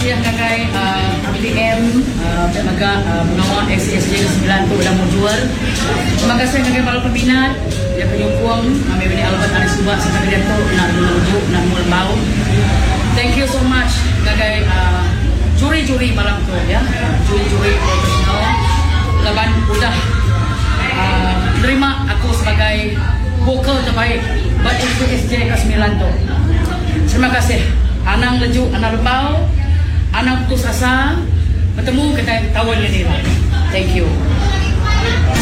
kasih kagay BDM mga SSJ 9 tu udah mau jual. Terima kasih kagay para peminat ya penyokong kami bini Albert Aris Subak sa kagay to na dulu na mulbao. Thank you so much kagay juri-juri malam tu ya. Juri-juri profesional laban udah terima aku sebagai vokal terbaik buat SSJ ke-9 tu. Terima kasih. Anang leju, anak lembau, anak putus asa, bertemu kita tahun ini lah. Thank you.